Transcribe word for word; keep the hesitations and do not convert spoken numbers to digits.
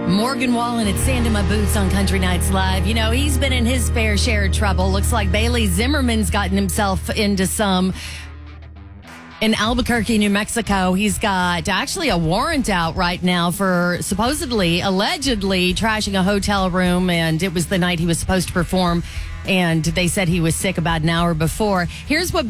Morgan Wallen, it's Sand in My Boots on Country Nights Live. You know, he's been in his fair share of trouble. Looks like Bailey Zimmerman's gotten himself into some. In Albuquerque, New Mexico, he's got actually a warrant out right now for supposedly, allegedly trashing a hotel room. And it was the night he was supposed to perform. And they said he was sick about an hour before. Here's what